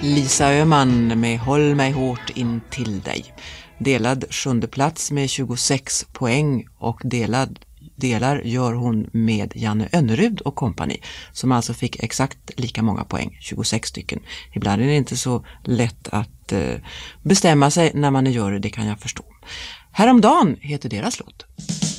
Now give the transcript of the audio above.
Lisa Öhman med Håll mig hårt in till dig. Delad 7:e plats med 26 poäng och delar gör hon med Janne Önnerud och kompani som alltså fick exakt lika många poäng, 26 stycken. Ibland är det inte så lätt att bestämma sig när man gör det kan jag förstå. Häromdagen heter deras låt.